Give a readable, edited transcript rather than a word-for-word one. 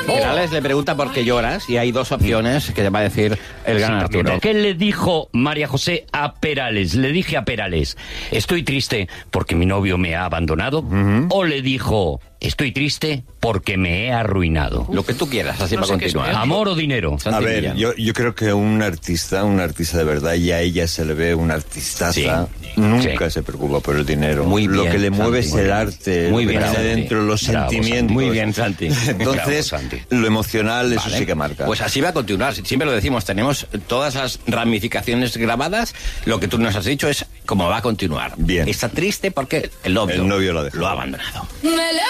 Perales le pregunta por qué lloras y hay dos opciones que te va a decir el gran Arturo. ¿Qué le dijo María José a Perales? Le dije a Perales, estoy triste porque mi novio me ha abandonado. O le dijo, estoy triste porque me he arruinado. Lo que tú quieras, así va a continuar. ¿Amor o dinero? A ver, yo creo que un artista de verdad, y a ella se le ve una artistaza, nunca se preocupa por el dinero. Muy bien, lo que le mueve Santi, es el arte, muy lo bien, que tiene Santi. dentro, los Bravo, sentimientos. Santi. Muy bien, Santi. Entonces, Bravo, Santi. lo emocional, eso Vale. sí que marca. Pues así va a continuar. Siempre lo decimos, tenemos todas las ramificaciones grabadas. Lo que tú nos has dicho es cómo va a continuar. Bien. Está triste porque el novio lo ha dejado. lo ha abandonado. Me